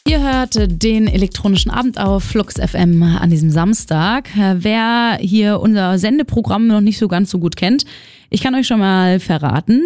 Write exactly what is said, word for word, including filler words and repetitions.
Ihr hört den elektronischen Abend auf Flux F M an diesem Samstag. Wer hier unser Sendeprogramm noch nicht so ganz so gut kennt, ich kann euch schon mal verraten,